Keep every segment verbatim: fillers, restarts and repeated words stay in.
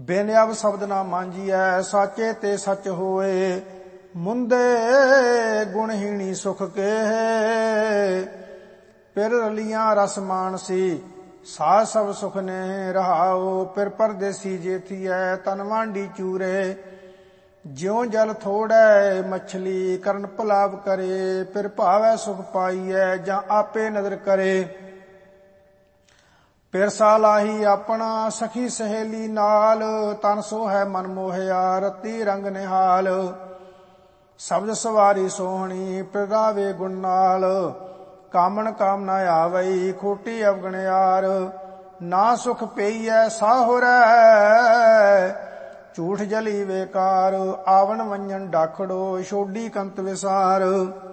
ਬਿਨ ਅਬ ਸ਼ਬਦ ਨਾ ਮਾਂਜੀਐ, ਸਾਚੇ ਤੇ ਸੱਚ ਹੋਏ। ਮੁੰਦੇ ਗੁਣਹੀਣੀ ਸੁਖ ਕੇ, ਪਿਰ ਰਲੀਆਂ ਰਸ ਮਾਨਸੀ, ਸਾਧ ਸਭ ਸੁਖ ਨੇ ਰਹਾਓ। ਪਿਰ ਪਰਦੇਸੀ ਜੇਥੀਐ, ਤਨ ਵਾਂਡੀ ਚੂਰੇ। ਜਿਉ ਜਲ ਥੋੜੈ ਮਛਲੀ, ਕਰਨ ਭਲਾਵ ਕਰੇ। ਪਿਰ ਭਾਵੈ ਸੁਖ ਪਾਈਐ, ਜਾਂ ਆਪੇ ਨਦਰ ਕਰੇ। ਪਿਰ ਸਾਲਾਹੀ ਆਪਣਾ, ਸਖੀ ਸਹੇਲੀ ਨਾਲ। ਤਨ ਸੋ ਹੈ ਮਨ ਮੋਹਿਆ, ਰਤੀ ਰੰਗ ਨਿਹਾਲ। ਸ਼ਬਦ ਸਵਾਰੀ ਸੋਹਣੀ, ਪਿਰ ਰਾਵੇ ਗੁਣ ਨਾਲ। ਕਾਮਣ ਕਾਮਨਾ ਆਵਈ, ਖੋਟੀ ਅਵਗਣਿਆਰ। ਨਾ ਸੁਖ ਪਈਐ ਸਾਹੁਰੈ, ਝੂਠ ਜਲੀ ਵੇਕਾਰ। ਆਵਣ ਵੰਜਨ ਡਾਖੜੋ, ਛੋਡੀ ਕੰਤ ਵਿਸਾਰ।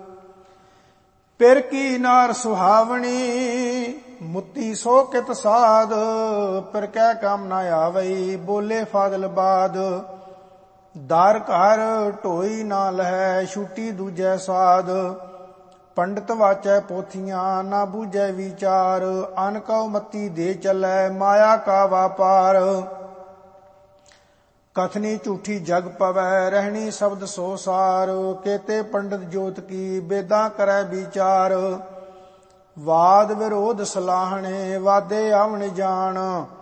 ਪਿਰ ਕੀ ਨਾਰ ਸੁਹਾਵਣੀ, ਮੁੱਤੀ ਸੋ ਕਿਤ ਸਾਧ। ਪਿਰ ਕੈ ਕੰਮ ਨਾ ਆਵਈ, ਬੋਲੇ ਫਾਦਲ ਬਾਦ। ਦਰ ਘਰ ਢੋਈ ਨਾ ਲਹੈ, ਛੂਟੀ ਦੂਜੈ ਸਾਧ। ਪੰਡਤ ਵਾਚੈ ਪੋਥੀਆਂ, ਨਾ ਬੂਝੈ ਵਿਚਾਰ। ਅਨ ਕਉ ਮਤੀ ਦੇ ਚੱਲੈ, ਮਾਇਆ ਕਾ ਵਾਪਾਰ। ਕਥਨੀ ਝੂਠੀ ਜਗ ਪਵੈ, ਰਹਿਣੀ ਸ਼ਬਦ ਸੋ ਸਾਰ। ਕੇਤੇ ਪੰਡਤ ਜੋਤ ਕੀ, ਬੇਦਾਂ ਕਰੈ ਵਿਚਾਰ। ਵਾਦ ਵਿਰੋਧ ਸਲਾਹਣੇ, ਵਾਦੇ ਆਵਣ ਜਾਣ।